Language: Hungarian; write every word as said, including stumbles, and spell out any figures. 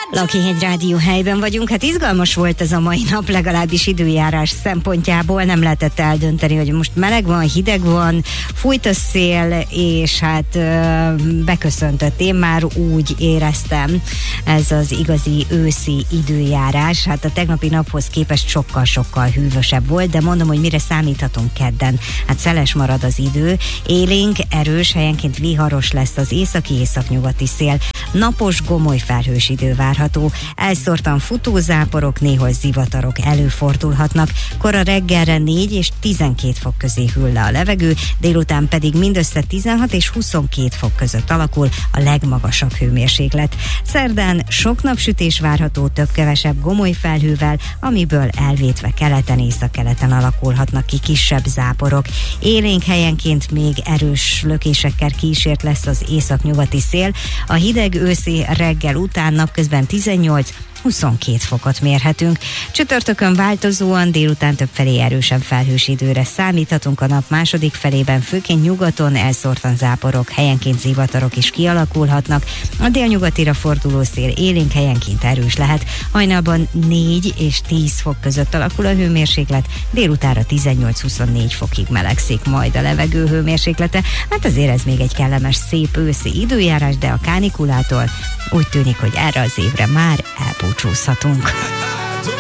Lakihegy Rádió helyben vagyunk, hát izgalmas volt ez a mai nap, legalábbis időjárás szempontjából. Nem lehetett eldönteni, hogy most meleg van, hideg van, fújt a szél, és hát beköszöntött. Én már úgy éreztem, ez az igazi őszi időjárás. Hát a tegnapi naphoz képest sokkal-sokkal hűvösebb volt, de mondom, hogy mire számíthatunk kedden. Hát szeles marad az idő, élénk, erős, helyenként viharos lesz az északi-északnyugati szél. Napos, gomoly felhős idő várható. Elszórtan futózáporok, néhol zivatarok előfordulhatnak. Kora reggelre négy és tizenkét fok közé hűl le a levegő, délután pedig mindössze tizenhat és huszonkét fok között alakul a legmagasabb hőmérséklet. Szerdán sok napsütés várható, több-kevesebb gomoly felhővel, amiből elvétve keleten, északkeleten alakulhatnak ki kisebb záporok. Élénk, helyenként még erős lökésekkel kísért lesz az északnyugati szél. A hideg őszi reggel után napközben tizennyolc huszonkét fokot mérhetünk. Csütörtökön változóan délután többfelé erősen felhős időre számíthatunk, a nap második felében főként nyugaton elszórtan záporok, helyenként zivatarok is kialakulhatnak. A délnyugatira forduló szél élénk, helyenként erős lehet. Hajnalban négy és tíz fok között alakul a hőmérséklet, délutánra tizennyolc-huszonnégy fokig melegszik majd a levegő hőmérséklete. Hát azért ez még egy kellemes, szép őszi időjárás, de a kánikulától úgy tűnik, hogy erre az évre már elbúcsúzhatunk.